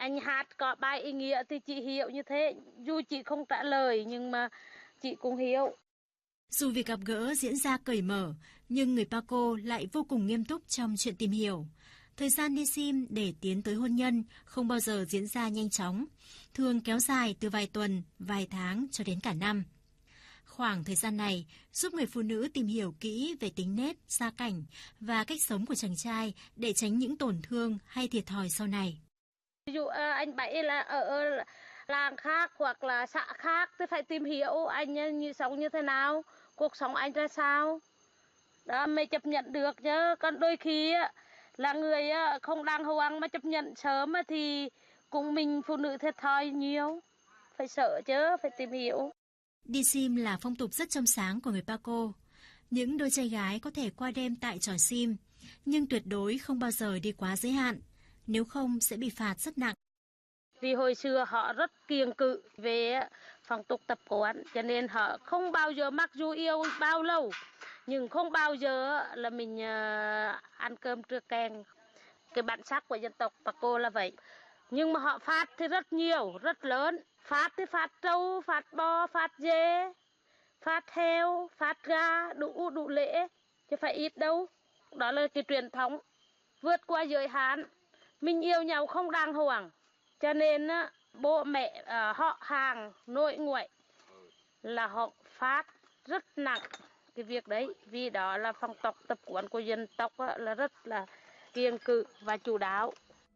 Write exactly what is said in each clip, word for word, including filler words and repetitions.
anh hát có bài ý nghĩa thì chị hiểu như thế, dù chị không trả lời nhưng mà chị cũng hiểu. Dù việc gặp gỡ diễn ra cởi mở, nhưng người Paco lại vô cùng nghiêm túc trong chuyện tìm hiểu. Thời gian đi sim để tiến tới hôn nhân không bao giờ diễn ra nhanh chóng, thường kéo dài từ vài tuần, vài tháng cho đến cả năm. Khoảng thời gian này giúp người phụ nữ tìm hiểu kỹ về tính nết, gia cảnh và cách sống của chàng trai để tránh những tổn thương hay thiệt thòi sau này. Ví dụ anh Bảy là ở làng khác hoặc là xã khác thì phải tìm hiểu anh như sống như thế nào, cuộc sống anh ra sao. Đó mới chấp nhận được chứ. Còn đôi khi là người không đàng hoàng mà chấp nhận sớm thì cũng mình phụ nữ thiệt thòi nhiều. Phải sợ chứ, phải tìm hiểu. Đi sim là phong tục rất trong sáng của người Paco. Những đôi trai gái có thể qua đêm tại tròi sim, nhưng tuyệt đối không bao giờ đi quá giới hạn, nếu không sẽ bị phạt rất nặng. Vì hồi xưa họ rất kiêng cự về phong tục tập quán, cho nên họ không bao giờ, mặc dù yêu bao lâu, nhưng không bao giờ là mình uh, ăn cơm trưa kèn. Cái bản sắc của dân tộc Paco là vậy. Nhưng mà họ phạt thì rất nhiều, rất lớn. Phạt thì phạt trâu, phạt bò, phạt dê, phạt heo, phạt gà, đủ đủ lễ, chứ phải ít đâu. Đó là cái truyền thống vượt qua giới hạn. Mình yêu nhau không đàng hoàng, cho nên á, bố mẹ uh, họ hàng nội ngoại là họ phạt rất nặng cái việc đấy, vì đó là phong tục tập quán của dân tộc á, là rất là kiêng cự và chu đáo.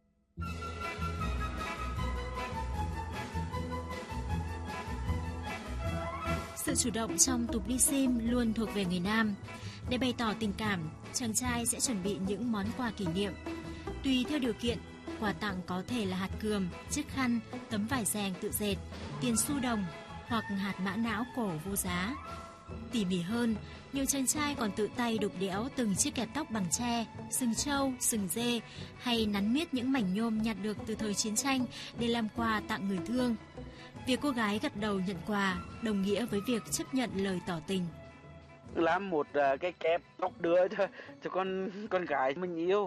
Sự chủ động trong tục đi sim luôn thuộc về người nam. Để bày tỏ tình cảm, chàng trai sẽ chuẩn bị những món quà kỷ niệm. Tùy theo điều kiện, quà tặng có thể là hạt cườm, chiếc khăn, tấm vải rèn tự dệt, tiền xu đồng hoặc hạt mã não cổ vô giá. Tỉ mỉ hơn, nhiều chàng trai còn tự tay đục đẽo từng chiếc kẹp tóc bằng tre, sừng trâu, sừng dê hay nắn miết những mảnh nhôm nhặt được từ thời chiến tranh để làm quà tặng người thương. Việc cô gái gật đầu nhận quà đồng nghĩa với việc chấp nhận lời tỏ tình. Làm một uh, cái kẹp tóc đưa cho, cho con con gái mình yêu.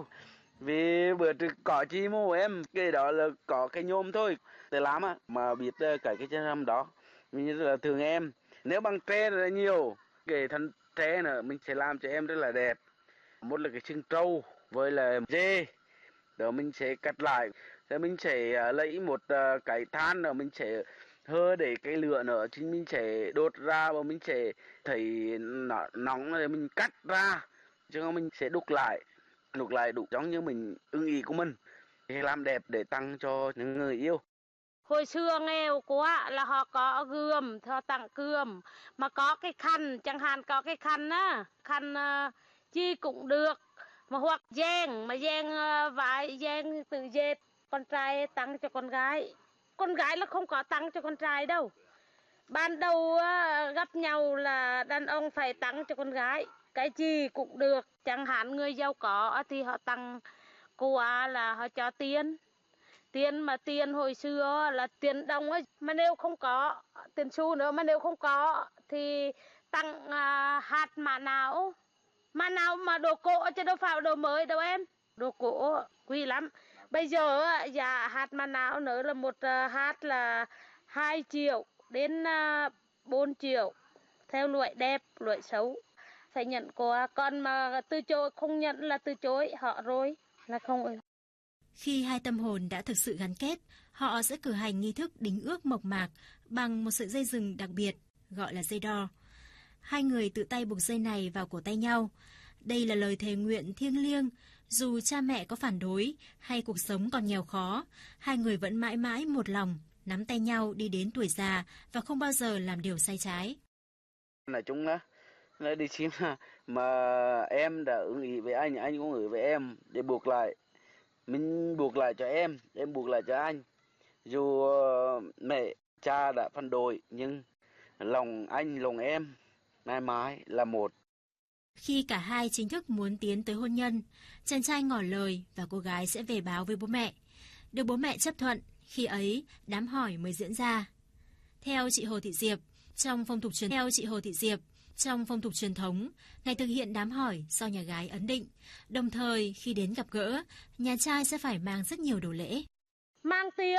Vì bữa trước có chi mô em, cái đó là có cái nhôm thôi. Để làm á, mà biết uh, cái cái chân răm đó. Mình như là thường em, nếu bằng tre là nhiều, cái thân tre nữa mình sẽ làm cho em rất là đẹp. Một là cái sừng trâu với là dê, đó mình sẽ cắt lại. Rồi mình sẽ uh, lấy một uh, cái than rồi mình sẽ hơ để cái lửa nữa, thì mình sẽ đốt ra và mình sẽ thấy nó nóng rồi mình cắt ra, chứ không mình sẽ đục lại, đục lại đủ giống như mình ưng ý của mình, thì làm đẹp để tặng cho những người yêu. Hồi xưa nghèo quá là họ có gươm, họ tặng gươm, mà có cái khăn, chẳng hạn có cái khăn á, khăn uh, chi cũng được, mà hoặc dèn, mà dèn uh, vải, dèn tự dệt, con trai tặng cho con gái. Con gái là không có tặng cho con trai đâu. Ban đầu uh, gặp nhau là đàn ông phải tặng cho con gái, cái gì cũng được, chẳng hạn người giàu có thì họ tặng quà là họ cho tiền. Tiền mà tiền hồi xưa là tiền đồng ấy, mà nếu không có tiền xu nữa, mà nếu không có thì tặng à, hạt mã não. Mã não mà đồ cổ chứ đâu phải đồ mới đâu em, đồ cổ quý lắm. Bây giờ giá hạt mã não nữa là một uh, hạt là hai triệu đến uh, bốn triệu, theo loại đẹp, loại xấu. Phải nhận quà, còn mà từ chối không nhận là từ chối họ rồi, là không. Khi hai tâm hồn đã thực sự gắn kết, họ sẽ cử hành nghi thức đính ước mộc mạc bằng một sợi dây rừng đặc biệt, gọi là dây đo. Hai người tự tay buộc dây này vào cổ tay nhau. Đây là lời thề nguyện thiêng liêng, dù cha mẹ có phản đối hay cuộc sống còn nghèo khó, hai người vẫn mãi mãi một lòng, nắm tay nhau đi đến tuổi già và không bao giờ làm điều sai trái. Nói chung là, là đi sim mà em đã ưng ý với anh, anh cũng ưng với em, để buộc lại. Mình buộc lại cho em, em buộc lại cho anh. Dù uh, mẹ, cha đã phản đối, nhưng lòng anh, lòng em mãi mãi là một. Khi cả hai chính thức muốn tiến tới hôn nhân, chàng trai ngỏ lời và cô gái sẽ về báo với bố mẹ. Được bố mẹ chấp thuận, khi ấy đám hỏi mới diễn ra. Theo chị Hồ Thị Diệp, trong phong tục truyền theo chị Hồ Thị Diệp, trong phong tục truyền thống, ngày thực hiện đám hỏi do nhà gái ấn định. Đồng thời khi đến gặp gỡ, nhà trai sẽ phải mang rất nhiều đồ lễ. Mang tiền